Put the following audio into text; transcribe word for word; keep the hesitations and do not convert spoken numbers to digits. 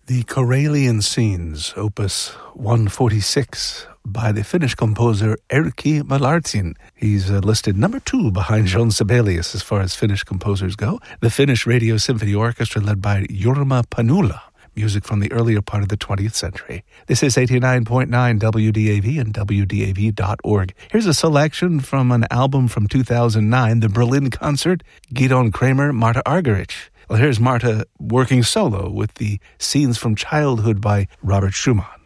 The Karelian Scenes, opus one forty-six, by the Finnish composer Erkki Malartin. He's uh, listed number two behind Jean Sibelius as far as Finnish composers go. The Finnish Radio Symphony Orchestra led by Jorma Panula. Music from the earlier part of the twentieth century. This is eighty-nine point nine W D A V and W D A V dot org. Here's a selection from an album from two thousand nine, the Berlin Concert, Gidon Kramer, Marta Argerich. Well, here's Marta working solo with the Scenes from Childhood by Robert Schumann.